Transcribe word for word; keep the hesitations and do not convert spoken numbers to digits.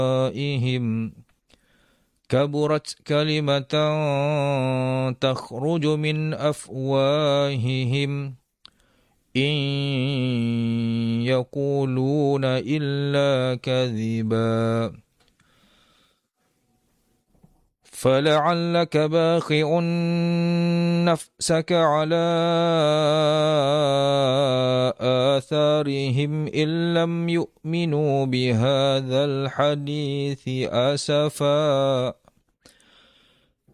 أفواههم كبرت كلمة تخرج من أفواههم إن يقولون إلا كذبا فلعلك باخع نفسك على آثارهم إن لم يؤمنوا بهذا الحديث أسفا